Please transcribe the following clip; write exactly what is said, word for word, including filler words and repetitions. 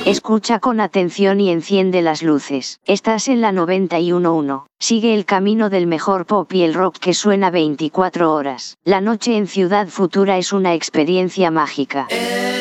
Escucha con atención y enciende las luces. Estás en la noventa y uno punto uno. Sigue el camino del mejor pop y el rock que suena veinticuatro horas. La noche en Ciudad Futura es una experiencia mágica.